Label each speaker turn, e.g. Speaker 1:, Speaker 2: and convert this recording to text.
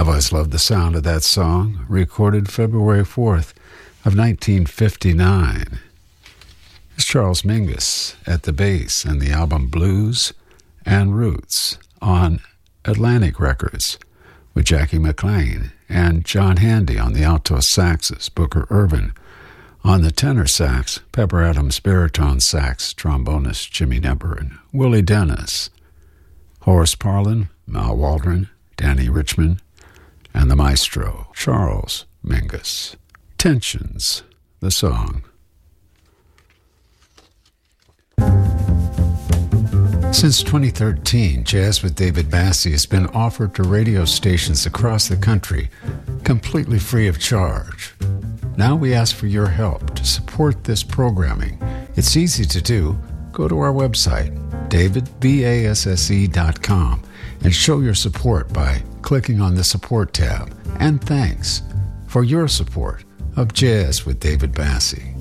Speaker 1: I've always loved the sound of that song, recorded February 4th of 1959. It's Charles Mingus at the bass and the album Blues and Roots on Atlantic Records, with Jackie McLean and John Handy on the alto saxes, Booker Irvin on the tenor sax, Pepper Adams baritone sax, trombonist Jimmy Nebber, and Willie Dennis, Horace Parlin, Mal Waldron, Danny Richmond, and the maestro, Charles Mingus. Tensions, the song. Since 2013, Jazz with David Bassie has been offered to radio stations across the country, completely free of charge. Now we ask for your help to support this programming. It's easy to do. Go to our website, davidbasse.com, and show your support by clicking on the Support tab. And thanks for your support of Jazz with David Bassie.